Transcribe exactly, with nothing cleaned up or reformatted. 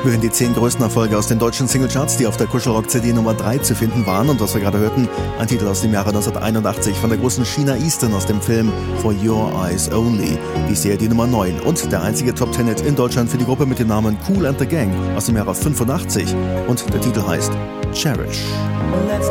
Wir hören die zehn größten Erfolge aus den deutschen Singlecharts, die auf der Kuschelrock-C D Nummer drei zu finden waren. Und was wir gerade hörten, ein Titel aus dem Jahre neunzehnhunderteinundachtzig von der großen Sheena Easton aus dem Film For Your Eyes Only. Die Serie die Nummer neun und der einzige Top-Ten-Hit in Deutschland für die Gruppe mit dem Namen Kool and the Gang aus dem Jahre fünfundachtzig. Und der Titel heißt Cherish. Let's